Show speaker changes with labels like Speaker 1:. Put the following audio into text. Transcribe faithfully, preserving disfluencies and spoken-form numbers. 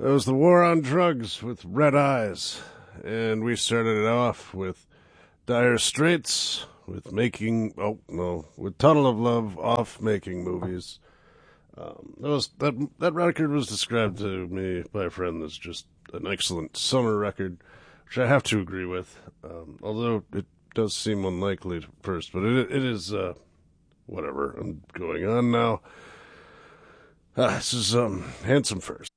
Speaker 1: It was the War on Drugs with Red Eyes, and we started it off with Dire Straits with making, oh no, with Tunnel of Love off making movies. Um, that was that that record was described to me by a friend as just an excellent summer record, which I have to agree with. Um, although it does seem unlikely at first, but it it is uh, whatever. I'm going on now. Ah, this is um, Handsome first.